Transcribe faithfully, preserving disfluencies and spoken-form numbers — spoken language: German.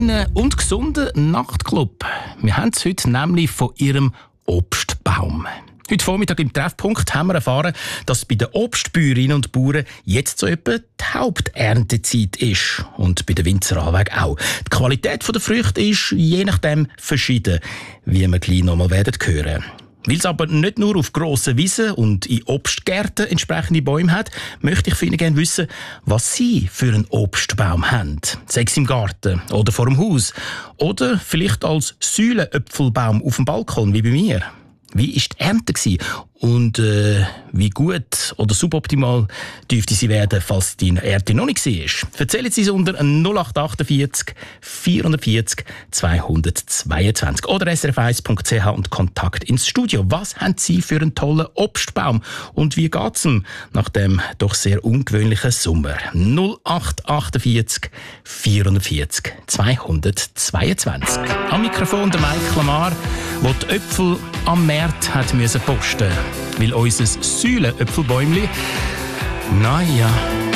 und gesunden Nachtclub. Wir haben es heute nämlich von ihrem Obstbaum. Heute Vormittag im Treffpunkt haben wir erfahren, dass bei den Obstbäuerinnen und Bauern jetzt so etwa die Haupterntezeit ist. Und bei den Winzer Ahlweg auch. Die Qualität der Früchte ist je nachdem verschieden, wie wir gleich noch mal werden hören. Weil es aber nicht nur auf grossen Wiesen und in Obstgärten entsprechende Bäume hat, möchte ich von Ihnen gerne wissen, was Sie für einen Obstbaum haben. Sei es im Garten oder vor dem Haus. Oder vielleicht als Säulenäpfelbaum auf dem Balkon, wie bei mir. Wie war die Ernte gewesen? Und äh, wie gut oder suboptimal dürfte sie werden, falls die Ernte noch nicht war? Erzählen Sie es unter null acht achtundvierzig vierundvierzig zweihundertzweiundzwanzig oder s r f eins punkt c h und Kontakt ins Studio. Was haben Sie für einen tollen Obstbaum? Und wie geht es ihm nach dem doch sehr ungewöhnlichen Sommer? null acht achtundvierzig vierundvierzig zweihundertzweiundzwanzig. Am Mikrofon der Mike Lamar, der die Äpfel am Markt hat müssen posten, weil unser Säulenäpfelbäumli, naja,